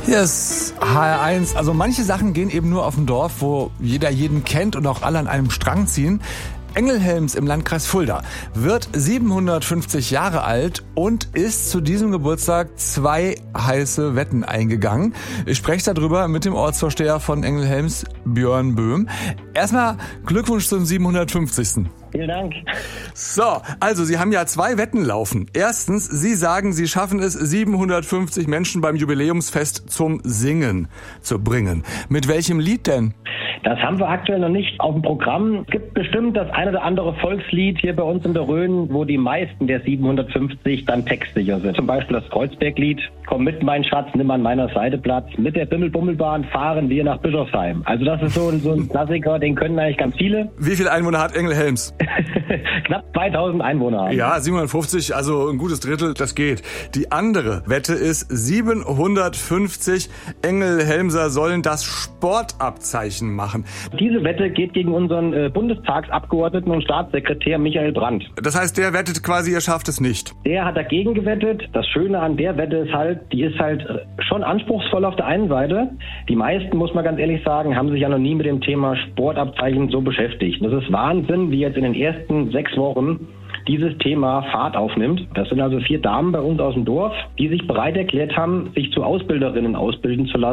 Hier ist HR1. Also manche Sachen gehen eben nur auf dem Dorf, wo jeder jeden kennt und auch alle an einem Strang ziehen. Engelhelms im Landkreis Fulda wird 750 Jahre alt und ist zu diesem Geburtstag 2 heiße Wetten eingegangen. Ich spreche darüber mit dem Ortsvorsteher von Engelhelms, Björn Böhm. Erstmal Glückwunsch zum 750. Vielen Dank. So, also Sie haben ja 2 Wetten laufen. Erstens, Sie sagen, Sie schaffen es, 750 Menschen beim Jubiläumsfest zum Singen zu bringen. Mit welchem Lied denn? Das haben wir aktuell noch nicht auf dem Programm. Es gibt bestimmt das eine oder andere Volkslied hier bei uns in der Rhön, wo die meisten der 750 dann textsicher sind. Zum Beispiel das Kreuzberglied, Komm mit, mein Schatz, nimm an meiner Seite Platz. Mit der Bimmelbummelbahn fahren wir nach Bischofsheim. Also das ist so ein Klassiker, den können eigentlich ganz viele. Wie viele Einwohner hat Engelhelms? Knapp 2000 Einwohner haben. Ja, 750, also ein gutes Drittel, das geht. Die andere Wette ist 750 Engelhelmser sollen das Sportabzeichen machen. Diese Wette geht gegen unseren Bundestagsabgeordneten und Staatssekretär Michael Brandt. Das heißt, der wettet quasi, ihr schafft es nicht. Der hat dagegen gewettet. Das Schöne an der Wette ist halt, die ist halt schon anspruchsvoll auf der einen Seite. Die meisten, muss man ganz ehrlich sagen, haben sich ja noch nie mit dem Thema Sportabzeichen so beschäftigt. Das ist Wahnsinn, wie jetzt in den ersten 6 Wochen dieses Thema Fahrt aufnimmt. Das sind also 4 Damen bei uns aus dem Dorf, die sich bereit erklärt haben, sich zu Ausbilderinnen ausbilden zu lassen.